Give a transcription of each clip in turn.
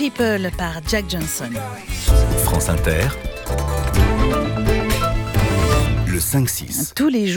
People par Jack Johnson. France Inter, le 5-6. Tous les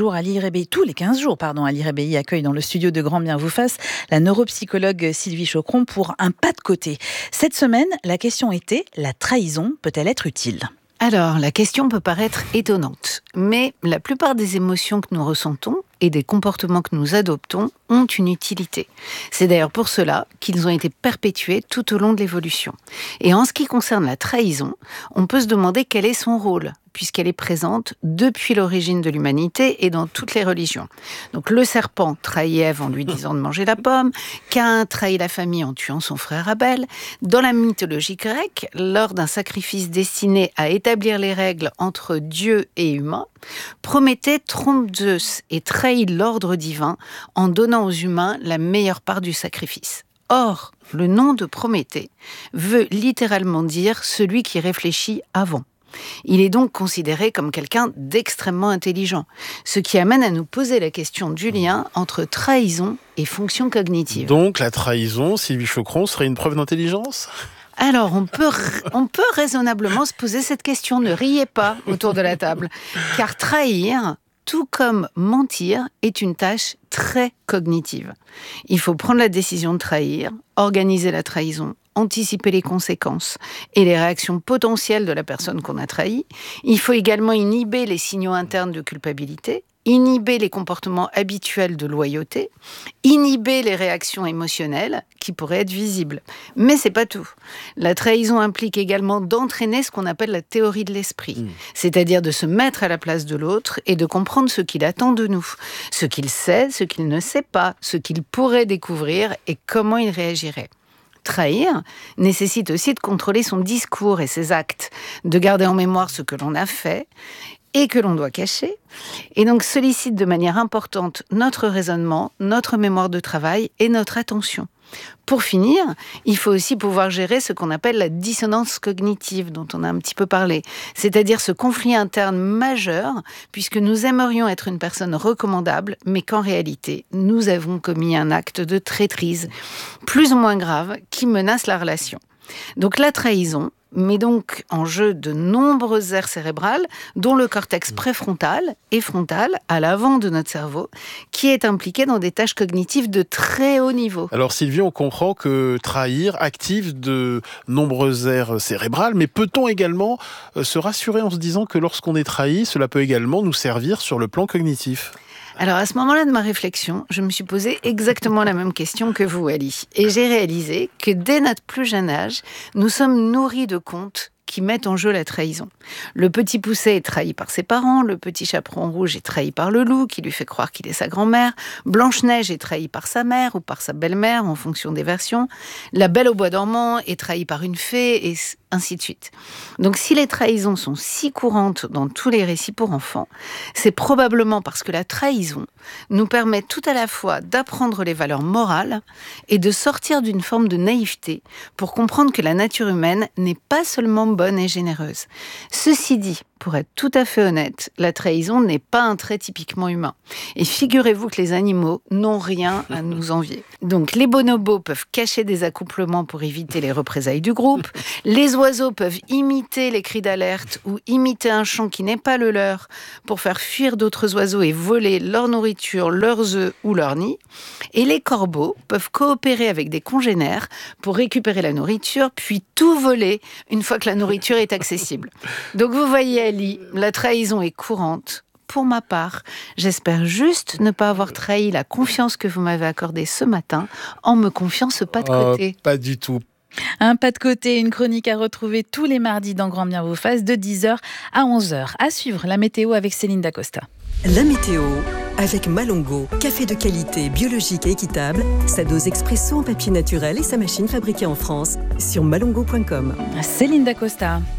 15 jours, Ali Rébéi accueille dans le studio de Grand Bien vous fasse la neuropsychologue Sylvie Chocron pour un pas de côté. Cette semaine, la question était, la trahison peut-elle être utile ? Alors, la question peut paraître étonnante, mais la plupart des émotions que nous ressentons et des comportements que nous adoptons ont une utilité. C'est d'ailleurs pour cela qu'ils ont été perpétués tout au long de l'évolution. Et en ce qui concerne la trahison, on peut se demander quel est son rôle, puisqu'elle est présente depuis l'origine de l'humanité et dans toutes les religions. Donc le serpent trahit Ève en lui disant de manger la pomme, Caïn trahit la famille en tuant son frère Abel. Dans la mythologie grecque, lors d'un sacrifice destiné à établir les règles entre Dieu et humains, Prométhée trompe Zeus et trahit l'ordre divin en donnant aux humains la meilleure part du sacrifice. Or, le nom de Prométhée veut littéralement dire celui qui réfléchit avant. Il est donc considéré comme quelqu'un d'extrêmement intelligent, ce qui amène à nous poser la question du lien entre trahison et fonction cognitive. Donc la trahison, Sylvie Chocron, serait une preuve d'intelligence ? Alors, on peut raisonnablement se poser cette question. Ne riez pas autour de la table. Car trahir, tout comme mentir, est une tâche très cognitive. Il faut prendre la décision de trahir, organiser la trahison, anticiper les conséquences et les réactions potentielles de la personne qu'on a trahie. Il faut également inhiber les signaux internes de culpabilité, inhiber les comportements habituels de loyauté, inhiber les réactions émotionnelles qui pourraient être visibles. Mais c'est pas tout. La trahison implique également d'entraîner ce qu'on appelle la théorie de l'esprit, c'est-à-dire de se mettre à la place de l'autre et de comprendre ce qu'il attend de nous, ce qu'il sait, ce qu'il ne sait pas, ce qu'il pourrait découvrir et comment il réagirait. Trahir nécessite aussi de contrôler son discours et ses actes, de garder en mémoire ce que l'on a fait et que l'on doit cacher, et donc sollicite de manière importante notre raisonnement, notre mémoire de travail et notre attention. Pour finir, il faut aussi pouvoir gérer ce qu'on appelle la dissonance cognitive, dont on a un petit peu parlé, c'est-à-dire ce conflit interne majeur, puisque nous aimerions être une personne recommandable, mais qu'en réalité, nous avons commis un acte de traîtrise, plus ou moins grave, qui menace la relation. Donc la trahison met donc en jeu de nombreuses aires cérébrales, dont le cortex préfrontal et frontal, à l'avant de notre cerveau, qui est impliqué dans des tâches cognitives de très haut niveau. Alors Sylvie, on comprend que trahir active de nombreuses aires cérébrales, mais peut-on également se rassurer en se disant que lorsqu'on est trahi, cela peut également nous servir sur le plan cognitif ? Alors à ce moment-là de ma réflexion, je me suis posé exactement la même question que vous, Ali. Et j'ai réalisé que dès notre plus jeune âge, nous sommes nourris de contes qui mettent en jeu la trahison. Le petit Poucet est trahi par ses parents, le petit Chaperon rouge est trahi par le loup qui lui fait croire qu'il est sa grand-mère, Blanche-Neige est trahie par sa mère ou par sa belle-mère en fonction des versions, la Belle au bois dormant est trahie par une fée et ainsi de suite. Donc si les trahisons sont si courantes dans tous les récits pour enfants, c'est probablement parce que la trahison nous permet tout à la fois d'apprendre les valeurs morales et de sortir d'une forme de naïveté pour comprendre que la nature humaine n'est pas seulement bonne et généreuse. Ceci dit, pour être tout à fait honnête, la trahison n'est pas un trait typiquement humain. Et figurez-vous que les animaux n'ont rien à nous envier. Donc les bonobos peuvent cacher des accouplements pour éviter les représailles du groupe, les oiseaux peuvent imiter les cris d'alerte ou imiter un chant qui n'est pas le leur pour faire fuir d'autres oiseaux et voler leur nourriture, leurs œufs ou leur nid, et les corbeaux peuvent coopérer avec des congénères pour récupérer la nourriture, puis tout voler une fois que la nourriture est accessible. Donc vous voyez, Ali, la trahison est courante. Pour ma part, j'espère juste ne pas avoir trahi la confiance que vous m'avez accordée ce matin en me confiant ce pas de côté. Pas du tout. Un pas de côté, une chronique à retrouver tous les mardis dans Grand Bien vous fasse de 10h à 11h. À suivre la météo avec Céline Dacosta. La météo avec Malongo, café de qualité, biologique et équitable, sa dose expresso en papier naturel et sa machine fabriquée en France sur malongo.com. Céline Dacosta.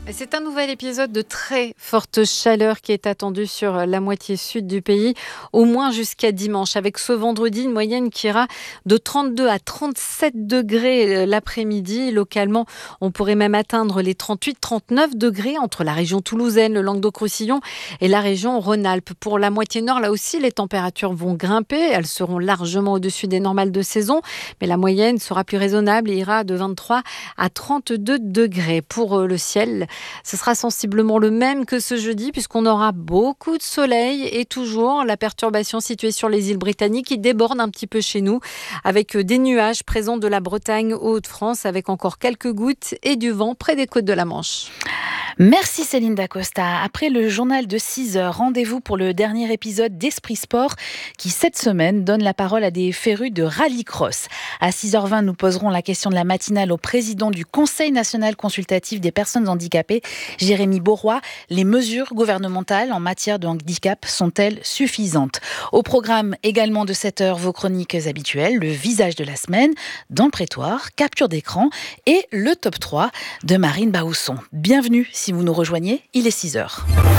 C'est un nouvel épisode de très forte chaleur qui est attendu sur la moitié sud du pays, au moins jusqu'à dimanche, avec ce vendredi une moyenne qui ira de 32 à 37 degrés l'après-midi. Localement, on pourrait même atteindre les 38-39 degrés entre la région toulousaine, le Languedoc-Roussillon et la région Rhône-Alpes. Pour la moitié nord, là aussi, les températures vont grimper. Elles seront largement au-dessus des normales de saison, mais la moyenne sera plus raisonnable et ira de 23 à 32 degrés. Pour le ciel, ce sera sensiblement le même que ce jeudi puisqu'on aura beaucoup de soleil et toujours la perturbation située sur les îles britanniques qui déborde un petit peu chez nous avec des nuages présents de la Bretagne aux Hauts-de-France avec encore quelques gouttes et du vent près des côtes de la Manche. Merci Céline Dacosta. Après le journal de 6h, rendez-vous pour le dernier épisode d'Esprit Sport qui, cette semaine, donne la parole à des férus de rallycross. À 6h20, nous poserons la question de la matinale au président du Conseil national consultatif des personnes handicapées, Jérémy Beauroy. Les mesures gouvernementales en matière de handicap sont-elles suffisantes ? Au programme également de 7h, vos chroniques habituelles, le visage de la semaine, dans le prétoire, capture d'écran et le top 3 de Marine Baousson. Bienvenue si vous nous rejoignez, il est 6h.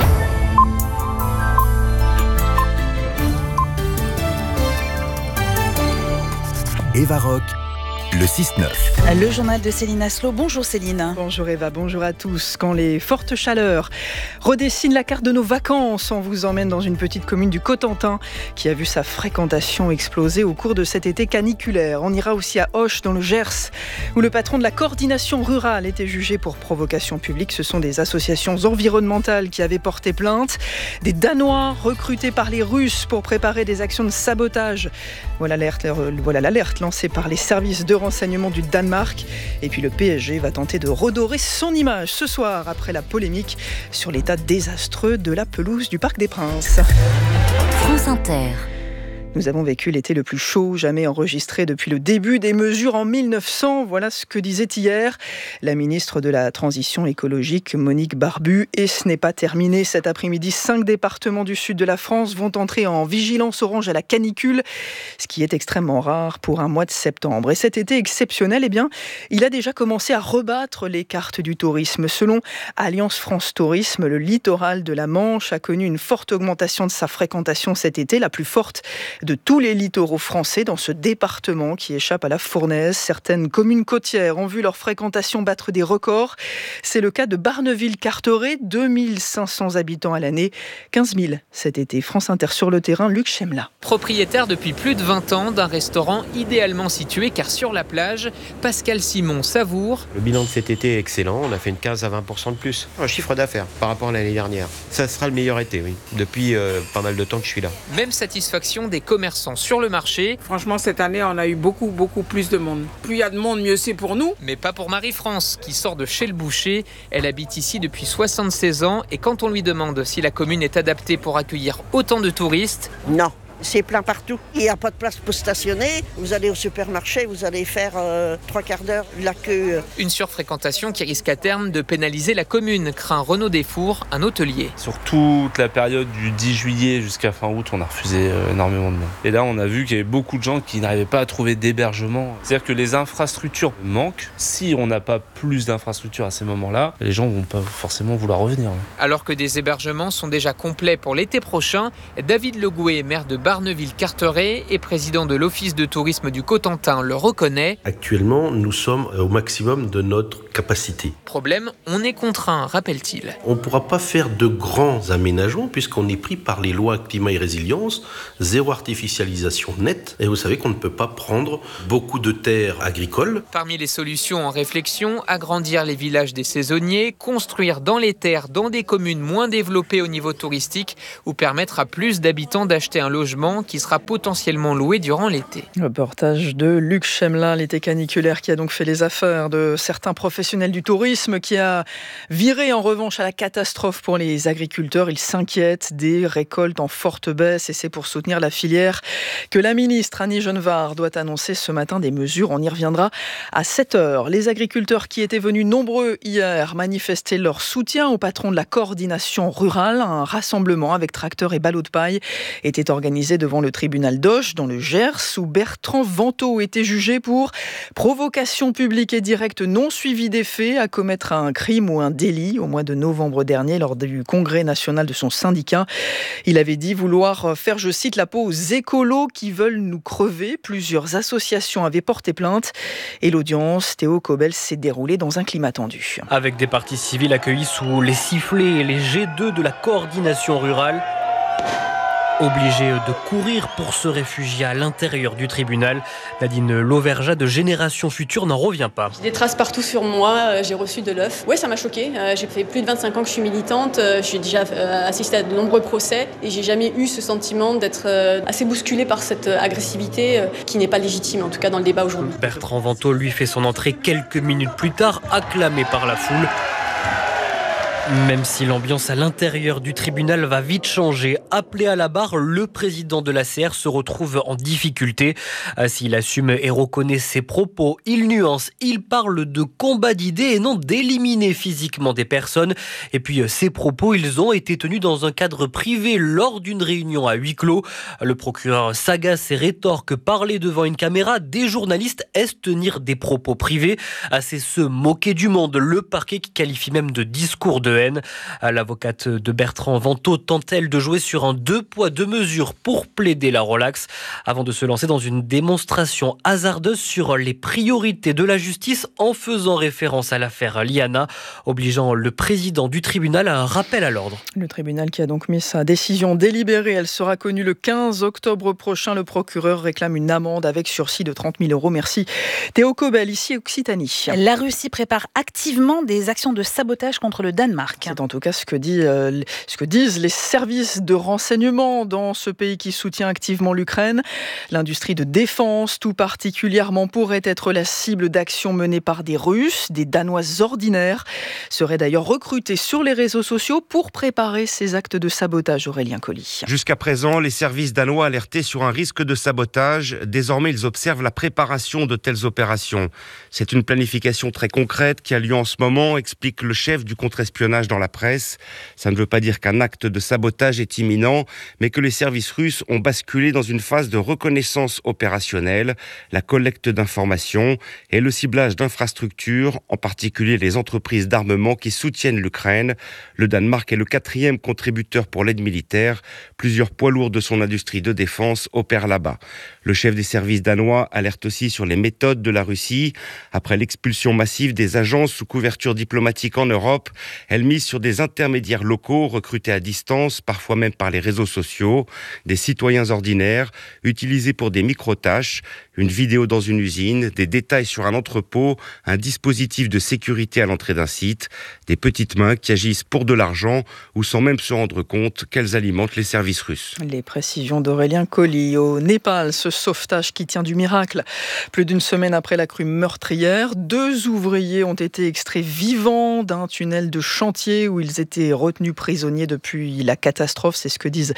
Eva Rock, le 6-9. Le journal de Céline Aslo. Bonjour Céline. Bonjour Eva, bonjour à tous. Quand les fortes chaleurs redessinent la carte de nos vacances, on vous emmène dans une petite commune du Cotentin qui a vu sa fréquentation exploser au cours de cet été caniculaire. On ira aussi à Auch dans le Gers où le patron de la coordination rurale était jugé pour provocation publique. Ce sont des associations environnementales qui avaient porté plainte. Des Danois recrutés par les Russes pour préparer des actions de sabotage. Voilà l'alerte lancée par les services de renseignement du Danemark. Et puis le PSG va tenter de redorer son image ce soir après la polémique sur l'état désastreux de la pelouse du Parc des Princes. France Inter. Nous avons vécu l'été le plus chaud jamais enregistré depuis le début des mesures en 1900. Voilà ce que disait hier la ministre de la Transition écologique, Monique Barbu. Et ce n'est pas terminé. Cet après-midi, 5 départements du sud de la France vont entrer en vigilance orange à la canicule, ce qui est extrêmement rare pour un mois de septembre. Et cet été exceptionnel, il a déjà commencé à rebattre les cartes du tourisme. Selon Alliance France Tourisme, le littoral de la Manche a connu une forte augmentation de sa fréquentation cet été, la plus forte de tous les littoraux français dans ce département qui échappe à la fournaise. Certaines communes côtières ont vu leur fréquentation battre des records. C'est le cas de Barneville-Carteret, 2500 habitants à l'année, 15 000 cet été. France Inter sur le terrain, Luc Chemla. Propriétaire depuis plus de 20 ans d'un restaurant idéalement situé car sur la plage, Pascal Simon savoure. Le bilan de cet été est excellent, on a fait une 15 à 20% de plus. Un chiffre d'affaires par rapport à l'année dernière. Ça sera le meilleur été, oui. Depuis pas mal de temps que je suis là. Même satisfaction des commerçants sur le marché. Franchement, cette année, on a eu beaucoup plus de monde. Plus il y a de monde, mieux c'est pour nous. Mais pas pour Marie-France, qui sort de chez le boucher. Elle habite ici depuis 76 ans et quand on lui demande si la commune est adaptée pour accueillir autant de touristes... Non. C'est plein partout. Il n'y a pas de place pour stationner. Vous allez au supermarché, vous allez faire 3 quarts d'heure la queue. Une surfréquentation qui risque à terme de pénaliser la commune, craint Renaud Desfours, un hôtelier. Sur toute la période du 10 juillet jusqu'à fin août, on a refusé énormément de monde. Et là, on a vu qu'il y avait beaucoup de gens qui n'arrivaient pas à trouver d'hébergement. C'est-à-dire que les infrastructures manquent. Si on n'a pas plus d'infrastructures à ces moments-là, les gens ne vont pas forcément vouloir revenir. Alors que des hébergements sont déjà complets pour l'été prochain, David Legoué, maire de Barneville-Carteret et président de l'Office de tourisme du Cotentin, le reconnaît. Actuellement, nous sommes au maximum de notre capacité. Problème, on est contraint, rappelle-t-il. On ne pourra pas faire de grands aménagements puisqu'on est pris par les lois climat et résilience, zéro artificialisation nette. Et vous savez qu'on ne peut pas prendre beaucoup de terres agricoles. Parmi les solutions en réflexion, agrandir les villages des saisonniers, construire dans les terres, dans des communes moins développées au niveau touristique ou permettre à plus d'habitants d'acheter un logement qui sera potentiellement loué durant l'été. Reportage de Luc Chemla, l'été caniculaire qui a donc fait les affaires de certains professionnels du tourisme, qui a viré en revanche à la catastrophe pour les agriculteurs. Ils s'inquiètent des récoltes en forte baisse et c'est pour soutenir la filière que la ministre Annie Genevard doit annoncer ce matin des mesures. On y reviendra à 7h. Les agriculteurs qui étaient venus nombreux hier manifester leur soutien au patron de la coordination rurale. Un rassemblement avec tracteurs et ballots de paille était organisé disait devant le tribunal d'Auch, dans le Gers, où Bertrand Vantaux était jugé pour provocation publique et directe non suivie des faits à commettre un crime ou un délit au mois de novembre dernier lors du congrès national de son syndicat. Il avait dit vouloir faire, je cite, la peau aux écolos qui veulent nous crever. Plusieurs associations avaient porté plainte et l'audience, Théo Cobel, s'est déroulée dans un climat tendu. Avec des parties civiles accueillies sous les sifflets et les G2 de la coordination rurale. Obligé de courir pour se réfugier à l'intérieur du tribunal, Nadine Lauvergeat de Génération Future n'en revient pas. J'ai des traces partout sur moi, j'ai reçu de l'œuf. Oui, ça m'a choquée. J'ai fait plus de 25 ans que je suis militante, j'ai déjà assisté à de nombreux procès et j'ai jamais eu ce sentiment d'être assez bousculée par cette agressivité qui n'est pas légitime, en tout cas dans le débat aujourd'hui. Bertrand Vantaux lui fait son entrée quelques minutes plus tard, acclamé par la foule. Même si l'ambiance à l'intérieur du tribunal va vite changer, appelé à la barre, le président de l'ACR se retrouve en difficulté. S'il assume et reconnaît ses propos, il nuance, il parle de combat d'idées et non d'éliminer physiquement des personnes. Et puis ces propos, ils ont été tenus dans un cadre privé lors d'une réunion à huis clos. Le procureur s'agace et rétorque, parler devant une caméra des journalistes, est-ce tenir des propos privés? C'est se moquer du monde. Le parquet qui qualifie même de discours de haine. L'avocate de Bertrand Vantaux tente-t-elle de jouer sur un 2 poids 2 mesures pour plaider la relaxe avant de se lancer dans une démonstration hasardeuse sur les priorités de la justice en faisant référence à l'affaire Liana, obligeant le président du tribunal à un rappel à l'ordre. Le tribunal qui a donc mis sa décision délibérée, elle sera connue le 15 octobre prochain. Le procureur réclame une amende avec sursis de 30 000 €. Merci Théo Cobel, ici Occitanie. La Russie prépare activement des actions de sabotage contre le Danemark. C'est en tout cas ce que disent les services de renseignement dans ce pays qui soutient activement l'Ukraine. L'industrie de défense, tout particulièrement, pourrait être la cible d'actions menées par des Russes. Des Danois ordinaires seraient d'ailleurs recrutés sur les réseaux sociaux pour préparer ces actes de sabotage. Aurélien Colli. Jusqu'à présent, les services danois alertaient sur un risque de sabotage. Désormais, ils observent la préparation de telles opérations. C'est une planification très concrète qui a lieu en ce moment, explique le chef du contre-espionnage dans la presse. Ça ne veut pas dire qu'un acte de sabotage est imminent, mais que les services russes ont basculé dans une phase de reconnaissance opérationnelle, la collecte d'informations et le ciblage d'infrastructures, en particulier les entreprises d'armement qui soutiennent l'Ukraine. Le Danemark est le 4e contributeur pour l'aide militaire. Plusieurs poids lourds de son industrie de défense opèrent là-bas. Le chef des services danois alerte aussi sur les méthodes de la Russie. Après l'expulsion massive des agences sous couverture diplomatique en Europe, elle mise sur des intermédiaires locaux recrutés à distance, parfois même par les réseaux sociaux, des citoyens ordinaires utilisés pour des micro-tâches, une vidéo dans une usine, des détails sur un entrepôt, un dispositif de sécurité à l'entrée d'un site, des petites mains qui agissent pour de l'argent ou sans même se rendre compte qu'elles alimentent les services russes. Les précisions d'Aurélien Colli. Au Népal, ce sauvetage qui tient du miracle. Plus d'une semaine après la crue meurtrière, 2 ouvriers ont été extraits vivants d'un tunnel de chantier où ils étaient retenus prisonniers depuis la catastrophe. C'est ce que disent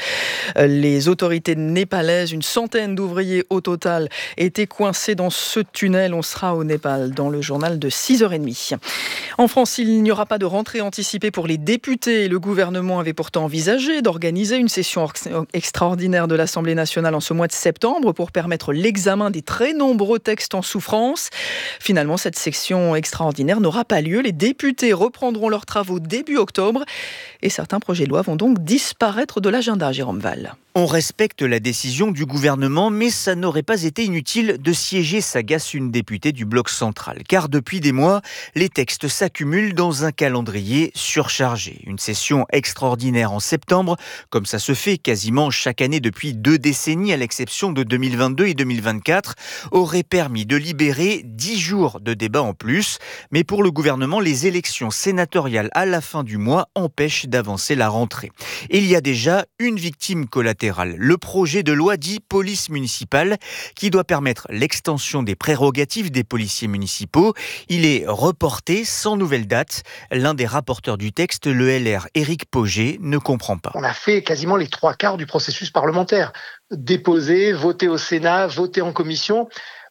les autorités népalaises. Une centaine d'ouvriers au total étaient coincés dans ce tunnel. On sera au Népal dans le journal de 6h30. En France, il n'y aura pas de rentrée anticipée pour les députés. Le gouvernement avait pourtant envisagé d'organiser une session extraordinaire de l'Assemblée nationale en ce mois de septembre pour permettre l'examen des très nombreux textes en souffrance. Finalement, cette session extraordinaire n'aura pas lieu. Les députés reprendront leurs travaux début octobre et certains projets de loi vont donc disparaître de l'agenda. Jérôme Val. On respecte la décision du gouvernement, mais ça n'aurait pas été inutile de siéger, s'agace une députée du bloc central. Car depuis des mois, les textes s'accumulent dans un calendrier surchargé. Une session extraordinaire en septembre, comme ça se fait quasiment chaque année depuis 2 décennies, à l'exception de 2022 et 2024, aurait permis de libérer 10 jours de débat en plus. Mais pour le gouvernement, les élections sénatoriales à la fin du mois empêchent d'avancer la rentrée. Il y a déjà une victime collatérale. Le projet de loi dit police municipale qui doit permettre l'extension des prérogatives des policiers municipaux. Il est reporté sans nouvelle date. L'un des rapporteurs du texte, le LR Éric Pauget, ne comprend pas. On a fait quasiment les 3/4 du processus parlementaire. Déposé, voté au Sénat, voté en commission.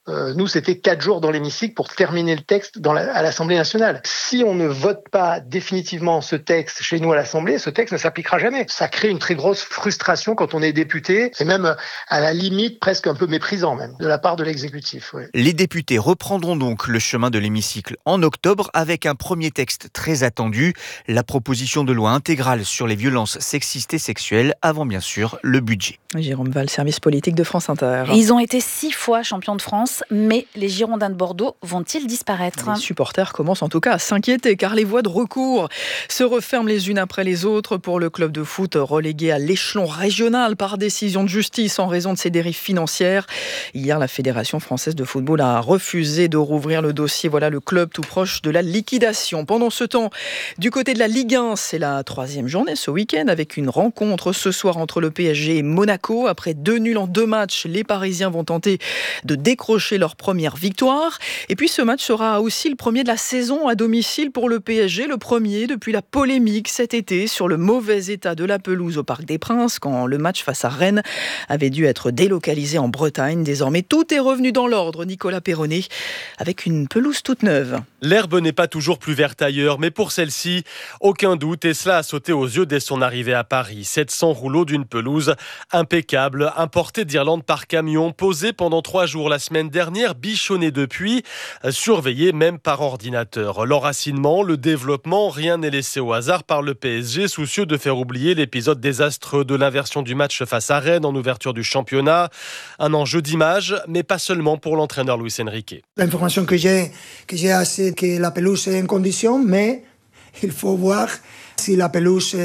nous, c'était 4 jours dans l'hémicycle pour terminer le texte à l'Assemblée nationale. Si on ne vote pas définitivement ce texte chez nous à l'Assemblée, ce texte ne s'appliquera jamais. Ça crée une très grosse frustration quand on est député, et même à la limite presque un peu méprisant même, de la part de l'exécutif. Oui. Les députés reprendront donc le chemin de l'hémicycle en octobre avec un premier texte très attendu, la proposition de loi intégrale sur les violences sexistes et sexuelles, avant bien sûr le budget. Jérôme Val, service politique de France Inter. Ils ont été 6 fois champions de France, mais les Girondins de Bordeaux vont-ils disparaître ? Les supporters commencent en tout cas à s'inquiéter car les voies de recours se referment les unes après les autres pour le club de foot relégué à l'échelon régional par décision de justice en raison de ses dérives financières. Hier, la Fédération française de football a refusé de rouvrir le dossier. Voilà le club tout proche de la liquidation. Pendant ce temps, du côté de la Ligue 1, c'est la 3e journée ce week-end avec une rencontre ce soir entre le PSG et Monaco. Après 2 nuls en 2 matchs, les Parisiens vont tenter de décrocher leur première victoire. Et puis ce match sera aussi le premier de la saison à domicile pour le PSG, le premier depuis la polémique cet été sur le mauvais état de la pelouse au Parc des Princes quand le match face à Rennes avait dû être délocalisé en Bretagne. Désormais, tout est revenu dans l'ordre, Nicolas Perronnet, avec une pelouse toute neuve. L'herbe n'est pas toujours plus verte ailleurs, mais pour celle-ci, aucun doute, et cela a sauté aux yeux dès son arrivée à Paris. 700 rouleaux d'une pelouse impeccable, importée d'Irlande par camion, posée pendant 3 jours la semaine dernière, bichonnée depuis, surveillée même par ordinateur. L'enracinement, le développement, rien n'est laissé au hasard par le PSG, soucieux de faire oublier l'épisode désastreux de l'inversion du match face à Rennes en ouverture du championnat. Un enjeu d'image, mais pas seulement pour l'entraîneur Luis Enrique. L'information que j'ai c'est que la pelouse est en condition, mais il faut voir si la pelouse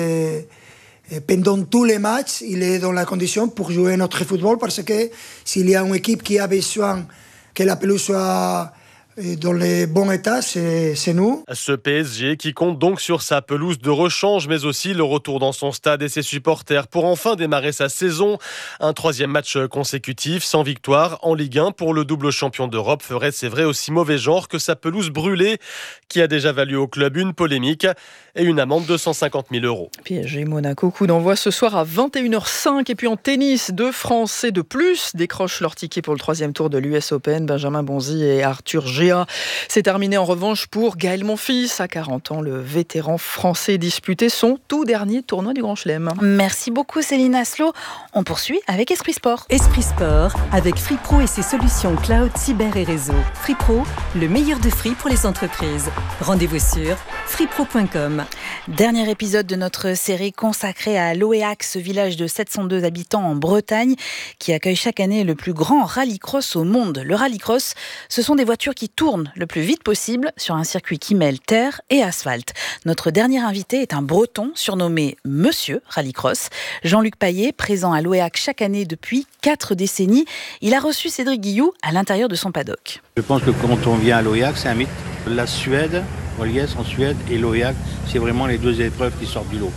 pendant tous les matchs, il est dans la condition pour jouer notre football, parce que s'il y a une équipe qui a besoin que la pelouse soit dans le bon état, c'est nous. Ce PSG qui compte donc sur sa pelouse de rechange, mais aussi le retour dans son stade et ses supporters pour enfin démarrer sa saison. Un 3e match consécutif sans victoire en Ligue 1 pour le double champion d'Europe ferait, c'est vrai, aussi mauvais genre que sa pelouse brûlée, qui a déjà valu au club une polémique et une amende de 150 000 €. PSG Monaco, coup d'envoi ce soir à 21h05. Et puis en tennis, 2 Français de plus décrochent leur ticket pour le 3e tour de l'US Open. Benjamin Bonzi et Arthur Géa. C'est terminé en revanche pour Gaël Monfils. À 40 ans, le vétéran français disputait son tout dernier tournoi du Grand Chelem. Merci beaucoup Céline Aslo. On poursuit avec Esprit Sport. Esprit Sport avec Free Pro et ses solutions cloud, cyber et réseau. Free Pro, le meilleur de Free pour les entreprises. Rendez-vous sur freepro.com. Dernier épisode de notre série consacrée à Loéac, ce village de 702 habitants en Bretagne qui accueille chaque année le plus grand rallycross au monde. Le rallycross, ce sont des voitures qui tourne le plus vite possible sur un circuit qui mêle terre et asphalte. Notre dernier invité est un Breton surnommé Monsieur Rallycross. Jean-Luc Paillet, présent à Loéac chaque année depuis 4 décennies. Il a reçu Cédric Guillou à l'intérieur de son paddock. Je pense que quand on vient à Loéac, c'est un mythe. La Suède, Årjäng en Suède et Loéac, c'est vraiment les 2 épreuves qui sortent du lot.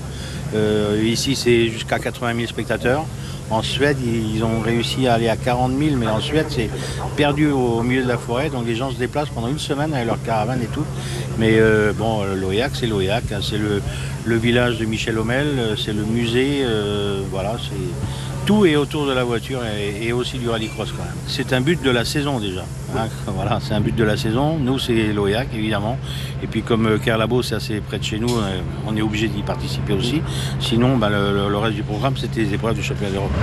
Ici, c'est jusqu'à 80 000 spectateurs. En Suède, ils ont réussi à aller à 40 000, mais en Suède, c'est perdu au milieu de la forêt. Donc les gens se déplacent pendant une semaine avec leur caravane et tout. Mais Loéac, c'est Loéac. Hein, c'est le village de Michel Hommel, c'est le musée. Voilà, c'est... Tout est autour de la voiture et aussi du rallycross quand même. C'est un but de la saison déjà. Hein, voilà, c'est un but de la saison. Nous, c'est Loéac évidemment. Et puis comme Kerlabo, c'est assez près de chez nous, on est obligé d'y participer aussi. Sinon, le reste du programme, c'était les épreuves du championnat d'Europe.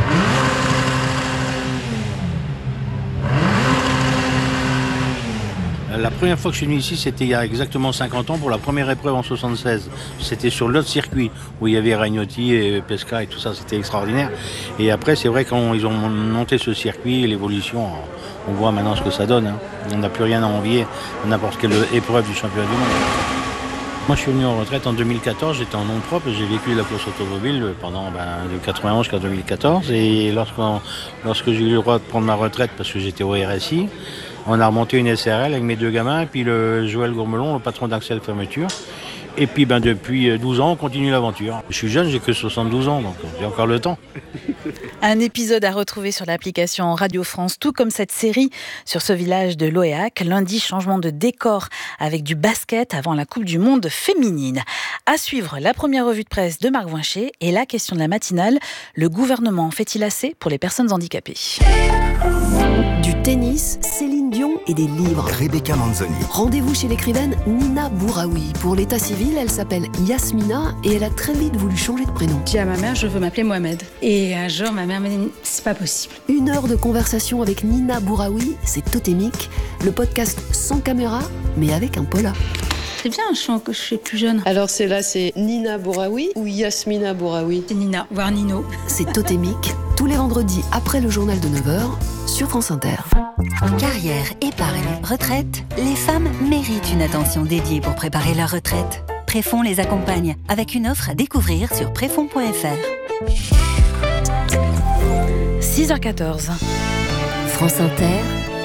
La première fois que je suis venu ici, c'était il y a exactement 50 ans pour la première épreuve en 76. C'était sur l'autre circuit où il y avait Ragnotti et Pesca et tout ça, c'était extraordinaire. Et après, c'est vrai quand ils ont monté ce circuit, l'évolution, on voit maintenant ce que ça donne. Hein. On n'a plus rien à envier à n'importe quelle épreuve du championnat du monde. Moi, je suis venu en retraite en 2014, j'étais en nom propre, j'ai vécu la course automobile pendant de 91 jusqu'à 2014. Et lorsque j'ai eu le droit de prendre ma retraite parce que j'étais au RSI, on a remonté une SRL avec mes 2 gamins, et puis le Joël Gourmelon, le patron d'Axel Fermeture. Et puis depuis 12 ans, on continue l'aventure. Je suis jeune, j'ai que 72 ans, donc j'ai encore le temps. Un épisode à retrouver sur l'application Radio France, tout comme cette série sur ce village de Loéac. Lundi, changement de décor avec du basket avant la Coupe du Monde féminine. À suivre, la première revue de presse de Marc Voinchet et la question de la matinale. Le gouvernement fait-il assez pour les personnes handicapées ? Du tennis, Céline Dion et des livres. Rebecca Manzoni. Rendez-vous chez l'écrivaine Nina Bouraoui. Pour l'état civil, elle s'appelle Yasmina et elle a très vite voulu changer de prénom. J'ai dit à ma mère, je veux m'appeler Mohamed. Et un jour, ma mère m'a dit, c'est pas possible. 1 heure de conversation avec Nina Bouraoui, c'est totémique. Le podcast sans caméra, mais avec un pola. C'est bien, je suis plus jeune. Alors c'est Nina Bouraoui ou Yasmina Bouraoui ? C'est Nina, voire Nino. C'est totémique, tous les vendredis après le journal de 9h sur France Inter. Carrière, épargne, retraite, les femmes méritent une attention dédiée pour préparer leur retraite. Préfonds les accompagne avec une offre à découvrir sur préfonds.fr. 6h14. France Inter,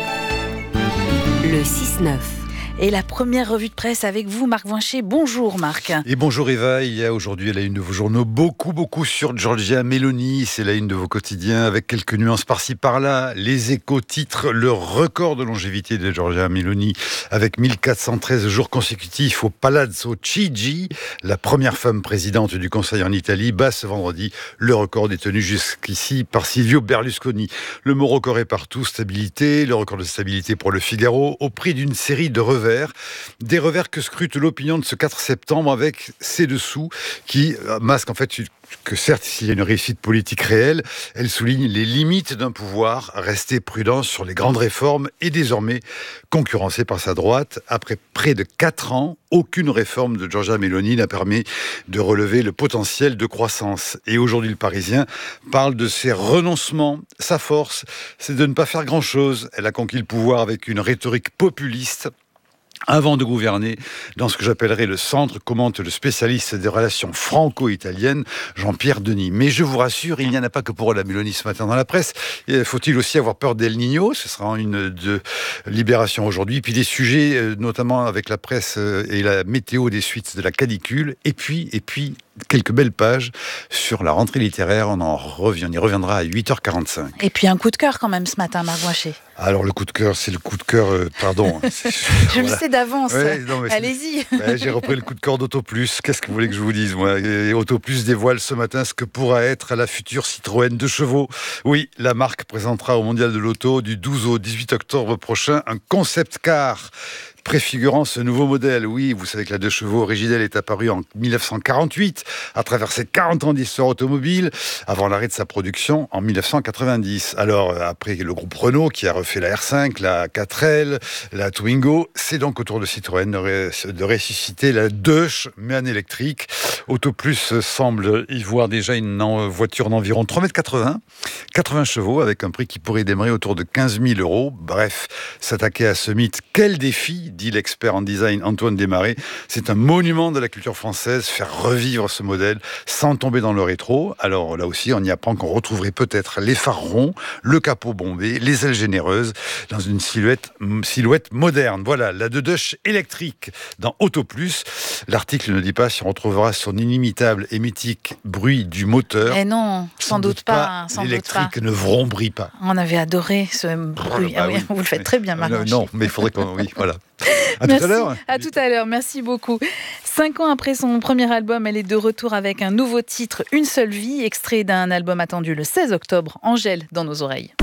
le 6-9. Et la première revue de presse avec vous, Marc Voinchet. Bonjour Marc. Et bonjour Eva, il y a aujourd'hui à la une de vos journaux beaucoup sur Giorgia Meloni. C'est la une de vos quotidiens avec quelques nuances par-ci par-là. Les Échos titrent le record de longévité de Giorgia Meloni avec 1413 jours consécutifs au Palazzo Chigi. La première femme présidente du Conseil en Italie bat ce vendredi le record détenu jusqu'ici par Silvio Berlusconi. Le mot record est partout, stabilité, le record de stabilité pour le Figaro au prix d'une série de revers. Des revers que scrute l'opinion de ce 4 septembre avec ces dessous qui masquent en fait que certes, s'il y a une réussite politique réelle, elle souligne les limites d'un pouvoir resté prudent sur les grandes réformes et désormais concurrencé par sa droite. Après près de 4 ans, aucune réforme de Giorgia Meloni n'a permis de relever le potentiel de croissance. Et aujourd'hui, le Parisien parle de ses renoncements. Sa force, c'est de ne pas faire grand-chose. Elle a conquis le pouvoir avec une rhétorique populiste. Avant de gouverner dans ce que j'appellerais le centre, commente le spécialiste des relations franco-italiennes, Jean-Pierre Denis. Mais je vous rassure, il n'y en a pas que pour la Meloni ce matin dans la presse. Faut-il aussi avoir peur d'El Niño ? Ce sera une de Libération aujourd'hui. Puis des sujets, notamment avec la presse et la météo des suites de la canicule. Et puis quelques belles pages sur la rentrée littéraire. On y reviendra à 8h45. Et puis un coup de cœur quand même ce matin, Marc Voinchet. Alors le coup de cœur, c'est le coup de cœur, pardon. Je le sais d'avance. Ouais, allez-y. J'ai repris le coup de cœur d'AutoPlus. Qu'est-ce que vous voulez que je vous dise, moi ? Et AutoPlus dévoile ce matin ce que pourra être la future Citroën 2 chevaux. Oui, la marque présentera au Mondial de l'Auto du 12 au 18 octobre prochain un concept car préfigurant ce nouveau modèle. Oui, vous savez que la 2 chevaux originelle est apparue en 1948, à travers ses 40 ans d'histoire automobile, avant l'arrêt de sa production en 1990. Alors, après le groupe Renault, qui a refait la R5, la 4L, la Twingo, c'est donc au tour de Citroën de ressusciter la 2, mais en électrique. AutoPlus semble y voir déjà une voiture d'environ 3,80 m, 80 chevaux, avec un prix qui pourrait démarrer autour de 15 000 €. Bref, s'attaquer à ce mythe, quel défi, dit l'expert en design Antoine Desmarais. C'est un monument de la culture française, faire revivre ce modèle sans tomber dans le rétro. Alors là aussi, on y apprend qu'on retrouverait peut-être les phares ronds, le capot bombé, les ailes généreuses, dans une silhouette moderne. Voilà, la 2 électrique dans AutoPlus. L'article ne dit pas si on retrouvera son inimitable et mythique bruit du moteur. Eh non, sans doute pas. L'électrique ne vrombrit pas. On avait adoré ce bruit. Bah oui. Vous le faites très bien, Marc. Non, mais il faudrait qu'on... Oui, voilà. Merci. Tout à l'heure. À tout à l'heure, merci beaucoup. 5 ans après son premier album, elle est de retour avec un nouveau titre, Une seule vie, extrait d'un album attendu le 16 octobre, Angèle dans nos oreilles.